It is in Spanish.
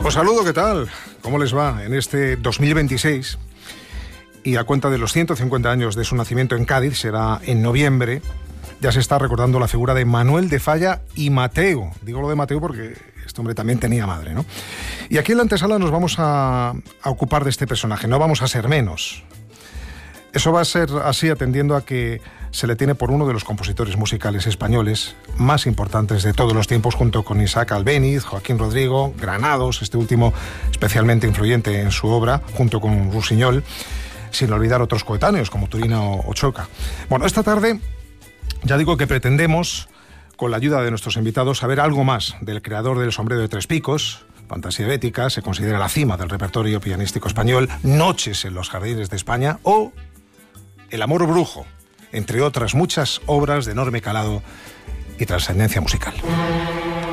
Os saludo, ¿qué tal? ¿Cómo les va en este 2026? Y a cuenta de los 150 años de su nacimiento en Cádiz, será en noviembre, ya se está recordando la figura de Manuel de Falla y Mateo. Digo lo de Mateo porque este hombre también tenía madre, ¿no? Y aquí en la antesala nos vamos a ocupar de este personaje, no vamos a ser menos. Eso va a ser así atendiendo a que se le tiene por uno de los compositores musicales españoles más importantes de todos los tiempos, junto con Isaac Albéniz, Joaquín Rodrigo, Granados, este último especialmente influyente en su obra, junto con Rusiñol, sin olvidar otros coetáneos como Turina o Choca. Bueno, esta tarde ya digo que pretendemos, con la ayuda de nuestros invitados, saber algo más del creador del Sombrero de Tres Picos. Fantasía Bética se considera la cima del repertorio pianístico español, Noches en los Jardines de España o El Amor Brujo, entre otras muchas obras de enorme calado y trascendencia musical.